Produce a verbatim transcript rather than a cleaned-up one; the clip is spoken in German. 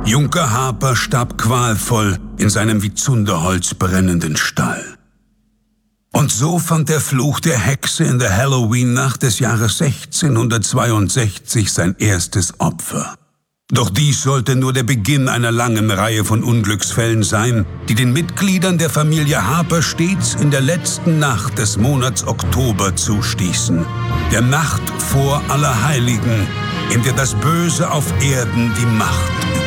Junker Harper starb qualvoll in seinem wie Zunderholz brennenden Stall. Und so fand der Fluch der Hexe in der Halloween-Nacht des Jahres sechzehnhundertzweiundsechzig sein erstes Opfer. Doch dies sollte nur der Beginn einer langen Reihe von Unglücksfällen sein, die den Mitgliedern der Familie Harper stets in der letzten Nacht des Monats Oktober zustießen. Der Nacht vor Allerheiligen, in der das Böse auf Erden die Macht